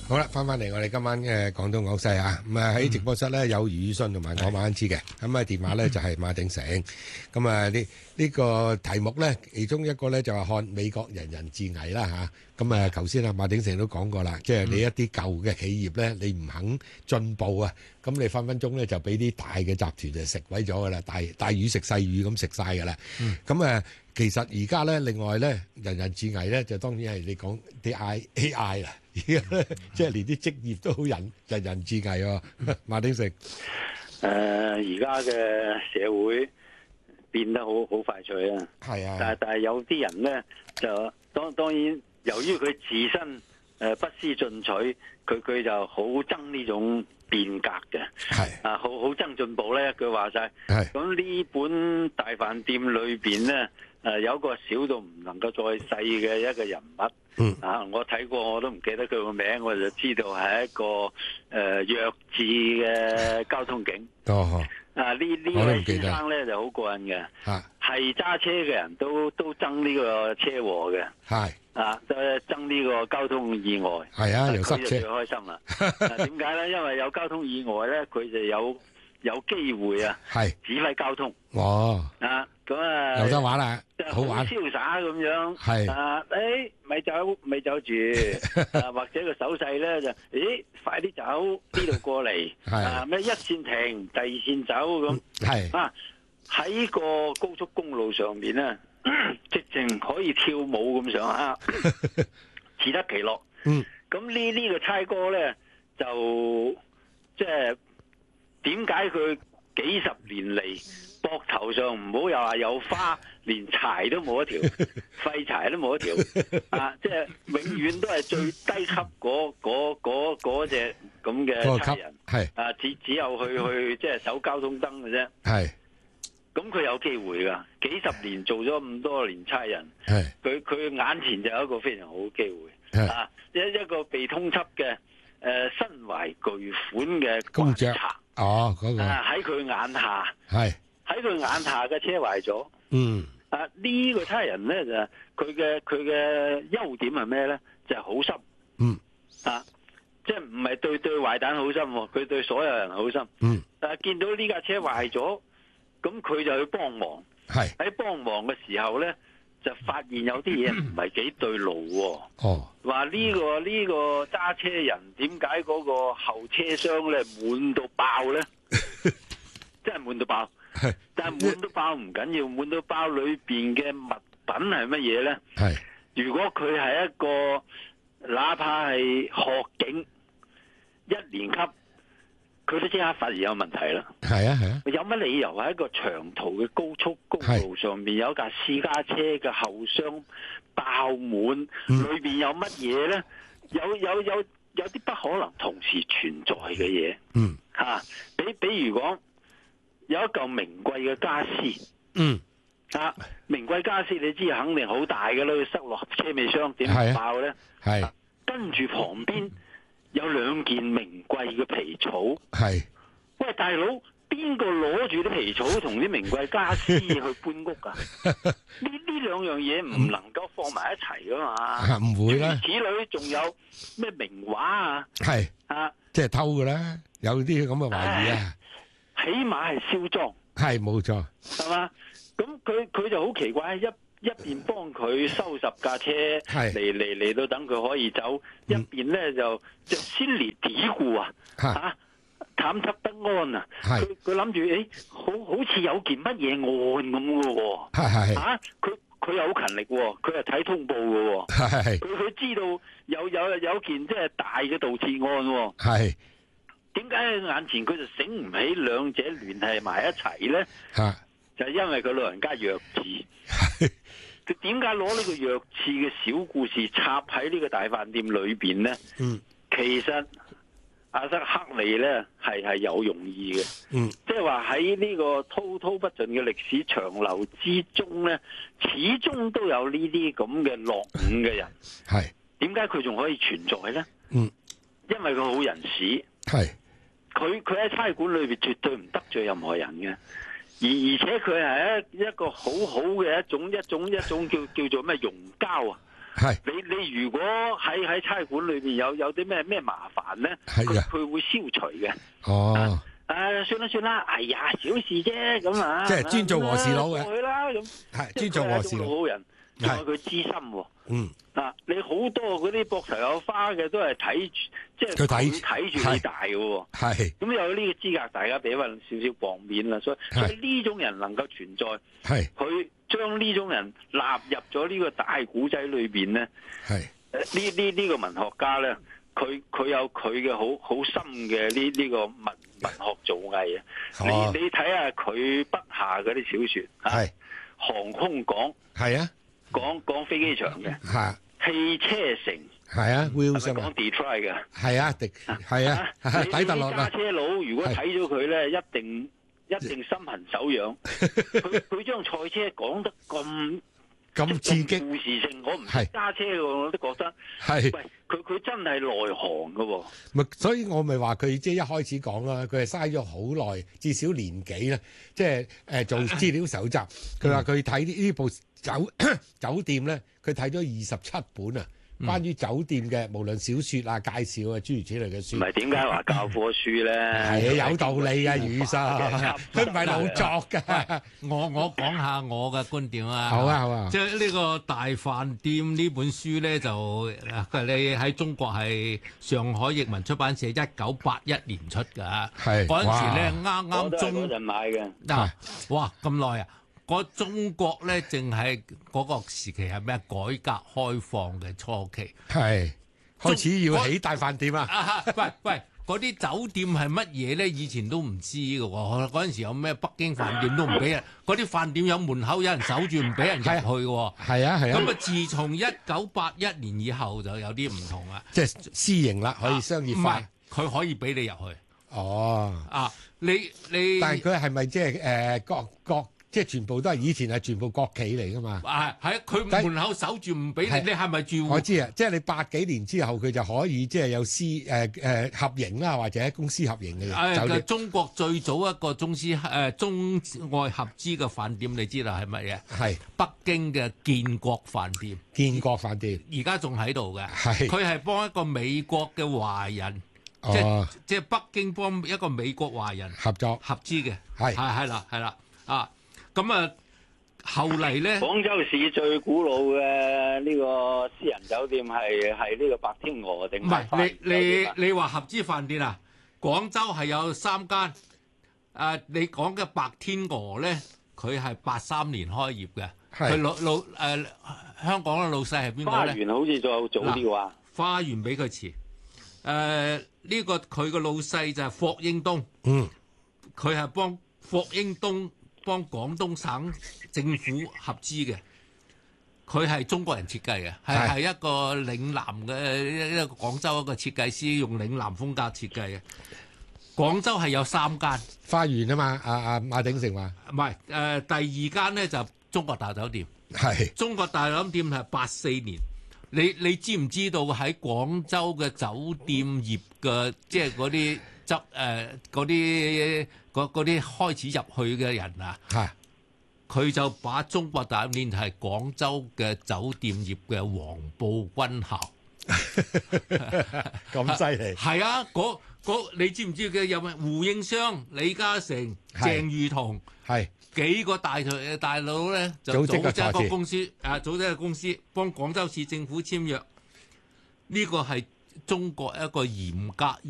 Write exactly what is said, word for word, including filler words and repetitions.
好啦，翻翻嚟我哋今晚嘅廣東廣西啊，咁啊喺直播室咧有余宇信同埋我馬恩之嘅，咁啊電話咧就係馬鼎盛，咁啊呢呢個題目咧其中一個咧就係看美國人人自危啦嚇，咁啊頭先啊馬鼎盛都講過啦，即係你一啲舊嘅企業咧，你唔肯進步啊，咁你分分鐘咧就俾啲大嘅集團就食毀咗噶啦，大大魚食細魚咁食晒噶啦，咁啊其實而家咧另外咧人人自危咧就當然係你講啲 A I 啦。而家咧，即係連啲職業都好人人人自危喎。馬鼎盛， 誒而家嘅社會變得好好快脆啊！ 係啊， 但係但係有啲人咧就當當然，由於佢自身誒不思進取，佢佢就好憎呢種變革嘅。係啊，好好憎進步咧。一句話晒。係咁呢本大飯店裏邊咧，誒有一個小到唔能夠再細嘅一個人物。嗯啊，我睇過，我都唔記得佢個名，我就知道係一個誒、呃、弱智嘅交通警。哦，啊呢呢位先生咧就好過癮嘅，係揸車嘅人都都憎呢個車禍嘅，係啊，都憎呢個交通意外。係啊，又塞車，佢就最開心啦。點解咧？因為有交通意外咧，佢就有有機會啊，係指揮交通。哦，啊咁啊，有得玩啦，好玩，瀟灑咁樣。係啊，誒，咪走咪走住，啊或者個手勢咧就，咦，快啲走呢度過嚟，啊咩一線停，第二線走咁。係啊，喺個高速公路上面咧，直情可以跳舞咁上下，自得其樂。嗯，咁呢呢個差哥咧就即係點解佢幾十年嚟？膊頭上唔好又話有花，連柴都冇一條，廢柴都冇一條，啊！即係永遠都係最低級嗰嗰嗰嗰隻咁嘅差人，係啊，只只有去去即係守交通燈嘅啫。係，咁佢有機會㗎，幾十年做咗咁多年差人，係佢佢眼前就有一個非常好嘅機會，啊！一一個被通緝嘅誒身懷巨款嘅公爵，哦，嗰個喺佢眼下係。喺佢眼下嘅車壞咗，嗯，啊呢、這個差人咧就佢嘅佢嘅優點係咩咧？就係、是、好心，嗯，啊，即係唔係對對壞蛋好心，佢對所有人好心，嗯，啊見到呢架車壞咗，咁佢就去幫忙，係喺幫忙嘅時候咧，就發現有啲嘢唔係幾對路，哦，話呢、這個呢、這個揸車人點解嗰個後車廂咧滿到爆咧？真係滿到爆！但係滿到爆唔緊要，滿到爆裏邊嘅物品係乜嘢咧？係如果佢係一個，哪怕係學警一年級，佢都即刻發現有問題啦。係啊係啊，有乜理由喺一個長途嘅高速公路上面有一架私家車嘅後箱爆滿，嗯、裏邊有乜嘢咧？有有有有啲不可能同時存在嘅嘢。嗯，吓、啊，比比如講。有一嚿名貴嘅家私，嗯，啊，名貴家私你知肯定好大嘅啦，佢塞落車尾箱點爆咧？係、啊，跟住旁邊有兩件名貴嘅皮草，係，喂大佬，邊個攞住啲皮草同啲名貴家私去搬屋噶？呢呢兩樣嘢唔能夠放埋一齊噶嘛？唔會啦。此類仲有咩名畫啊？係，啊，即係偷嘅啦，有啲咁嘅懷疑啊。起碼係燒贓，係冇錯，係嘛？咁佢佢就好奇怪，一一邊幫佢收拾架車，嚟嚟嚟到等佢可以走，嗯、一邊咧就就先嚟嘀咕啊，吓、啊、探測不安啊，佢佢諗住誒，好好似有件乜嘢案咁嘅喎，係吓佢佢又好勤力，佢係睇通報嘅，係佢佢知道有有有件即係大嘅盜竊案，係。點解眼前佢就醒唔起兩者聯繫埋一齊咧？吓，就係因為佢老人家弱智。佢點解攞呢個弱智嘅小故事插喺呢個大飯店裏邊咧？嗯，其實阿瑟克利咧係係有用意嘅。嗯，即係話喺呢個滔滔不盡嘅歷史長流之中咧，始終都有呢啲咁嘅落伍嘅人。係點解佢仲可以存在咧？嗯，因為佢好人使。係。佢佢喺差館裏邊絕對唔得罪任何人嘅，而而且佢係一一個好好嘅一種一種一種叫叫做咩溶膠啊， 係你你如果喺喺差館裏邊有有啲咩咩麻煩咧，佢佢會消除嘅。 哦。 誒、啊，算啦算啦，哎呀，小事啫，咁啊， 即係專做和事佬嘅， 過去啦咁。 係專做和事佬。 好人，仲有佢知心喎。嗯。啊，你好多嗰啲膊頭有花嘅都係睇住，即係佢睇睇住你大嘅喎。係。咁有呢個資格，大家俾翻少少薄面啦。所以所以呢種人能夠存在，係佢將呢種人納入咗呢個大古仔裏邊咧。係。呢呢呢個文學家咧，佢佢有佢嘅好好深嘅呢呢個文文學造詣啊！哦、你你睇下佢筆下嗰啲小說，係航空講，係啊，講講飛機場嘅，係汽車城，係啊 ，Wilson 講 Detroit 嘅，係啊，迪係啊，底特律啊！揸車佬如果睇咗佢咧，一定一定心痕手癢。佢佢將賽車講得咁。咁刺激，故事性我唔識揸車嘅，我都覺得係。喂，佢佢真係內行嘅喎。咪所以我咪話佢即係一開始講啦，佢係嘥咗好耐，至少年幾咧，即係誒做資料搜集。佢話佢睇呢呢部酒酒店咧，佢睇咗二十七本啊。關於酒店嘅，無論小説啊、介紹啊、諸如此類嘅書，唔係點解話教科書咧？係啊，有道理啊，余生，佢唔係老作㗎。 我我講下我嘅觀點啊。 好啊，好啊。 即係呢個大飯店呢本書咧，就你喺中國係上海譯文出版社一九八一年出㗎。係嗰陣時咧，啱啱中嗰陣買嘅。 嗱，哇，咁耐啊！嗰中國咧，淨係嗰個時期係咩？改革開放嘅初期，係開始要起大飯店啊！ 啊喂喂，嗰啲酒店係乜嘢咧？以前都唔知嘅喎。嗰陣時有咩北京飯店都唔俾人，嗰啲飯店有門口有人守住，唔俾人入去嘅。係啊係啊。咁啊，自從一九八一年以後就有啲唔同啦。 即係私營啦，可以商業化。 佢可以俾你入去。 哦。 啊，你你。 但係佢係咪即係誒各各？即係全部都係以前係全部國企嚟噶嘛？ 係係，佢門口守住唔俾你，你係咪住戶？ 我知啊，即係你八幾年之後，佢就可以即係有私誒誒合營啦，或者公司合營嘅。 誒，中國最早一個中資誒中外合資嘅飯店，你知道係乜嘢？係北京嘅建國飯店。 建國飯店而家仲喺度嘅。 係佢係幫一個美國嘅華人，即係即係北京幫一個美國華人合作合資嘅。 係係係啦係啦啊！咁啊，後嚟咧， 廣州市最古老嘅呢個私人酒店係係呢個白天鵝定唔係？你你你話合資飯店啊？廣州係有三間。誒、啊，你講嘅白天鵝咧，佢係八三年開業嘅。佢老老誒、呃、香港嘅老細係邊個咧？ 花園好似再早啲話。 花園比佢遲。誒、呃，呢、這個佢個老細就係霍英東。嗯。佢係幫霍英東。幫廣東省政府合資嘅，佢係中國人設計嘅，係係一個嶺南嘅一個廣州一個設計師用嶺南風格設計嘅。廣州係有三間花園啊嘛，阿阿馬鼎盛話唔係誒，第二間咧就中國大酒店， 係中國大酒店係八四年。你你知唔知道喺廣州嘅酒店業嘅即係嗰啲執誒嗰啲？嗰啲開始入去嘅人啊，佢就把中國大酒店係廣州嘅酒店業嘅黃埔軍校， 咁犀利。 係啊，嗰嗰你知唔知嘅有咩？胡應湘、李嘉誠、鄭裕彤，係幾個大台大佬咧，就組織一個公司，啊，組織一個公司幫廣州市政府簽約。呢個係中國一個嚴格